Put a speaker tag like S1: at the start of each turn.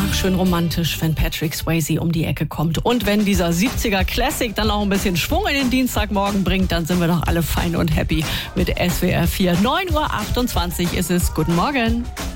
S1: Ach, schön romantisch, wenn Patrick Swayze um die Ecke kommt. Und wenn dieser 70er Classic dann auch ein bisschen Schwung in den Dienstagmorgen bringt, dann sind wir doch alle fein und happy mit SWR 4. 9:28 Uhr ist es. Guten Morgen.